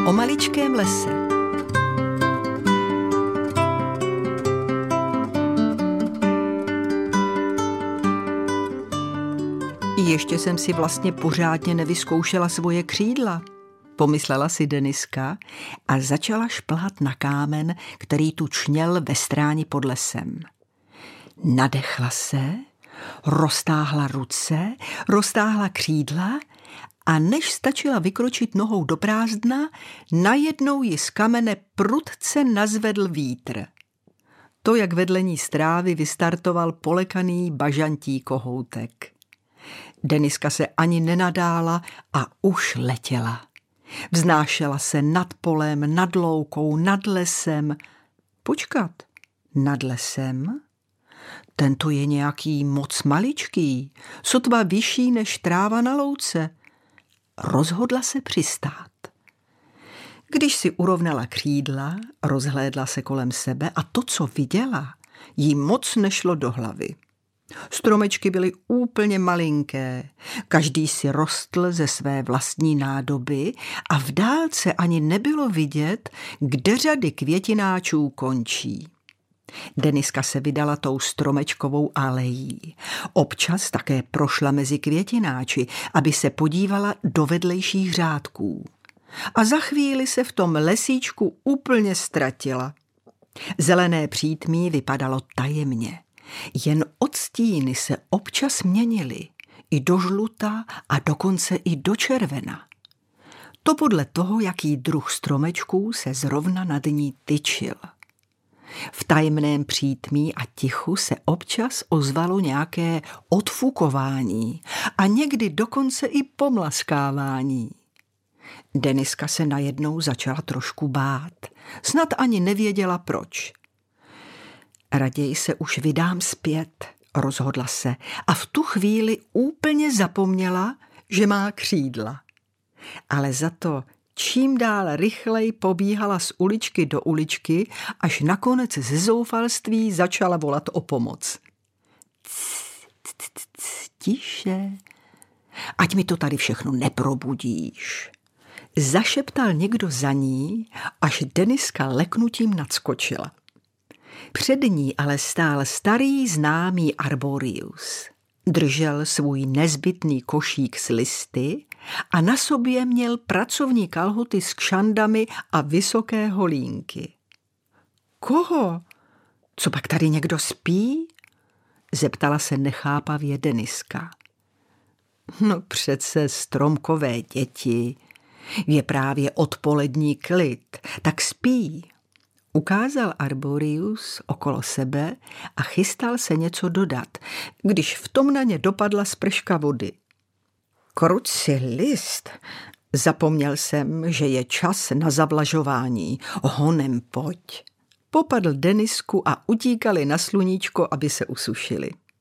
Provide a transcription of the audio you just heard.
O maličkém lese. Ještě jsem si vlastně pořádně nevyzkoušela svoje křídla, pomyslela si Deniska a začala šplhat na kámen, který tu čněl ve stráni pod lesem. Nadechla se, roztáhla ruce, roztáhla křídla a než stačila vykročit nohou do prázdna, najednou ji z kamene prudce nazvedl vítr. To, jak vedle ní z trávy vystartoval polekaný bažantí kohoutek. Deniska se ani nenadála a už letěla. Vznášela se nad polem, nad loukou, nad lesem. Počkat, nad lesem? Tento je nějaký moc maličký, sotva vyšší než tráva na louce. Rozhodla se přistát. Když si urovnala křídla, rozhlédla se kolem sebe a to, co viděla, jí moc nešlo do hlavy. Stromečky byly úplně malinké, každý si rostl ze své vlastní nádoby a v dálce ani nebylo vidět, kde řady květináčů končí. Deniska se vydala tou stromečkovou alejí. Občas také prošla mezi květináči, aby se podívala do vedlejších řádků. A za chvíli se v tom lesíčku úplně ztratila. Zelené přítmí vypadalo tajemně. Jen odstíny se občas měnily, i do žluta a dokonce i do červena. To podle toho, jaký druh stromečků se zrovna nad ní tyčil. V tajemném přítmí a tichu se občas ozvalo nějaké odfukování a někdy dokonce i pomlaskávání. Deniska se najednou začala trošku bát, snad ani nevěděla proč. Raději se už vydám zpět, rozhodla se a v tu chvíli úplně zapomněla, že má křídla. Ale za to čím dál rychleji pobíhala z uličky do uličky, až nakonec ze zoufalství začala volat o pomoc. Tiše, ať mi to tady všechno neprobudíš. Zašeptal někdo za ní, až Deniska leknutím nadskočila. Před ní ale stál starý známý Arborius. Držel svůj nezbytný košík s listy a na sobě měl pracovní kalhoty s kšandami a vysoké holínky. Koho? Co pak tady někdo spí? Zeptala se nechápavě Deniska. No přece stromkové děti. Je právě odpolední klid, tak spí. Ukázal Arborius okolo sebe a chystal se něco dodat, když v tom na ně dopadla sprška vody. Kruci list, zapomněl jsem, že je čas na zavlažování. Honem pojď. Popadl Denisku a utíkali na sluníčko, aby se usušili.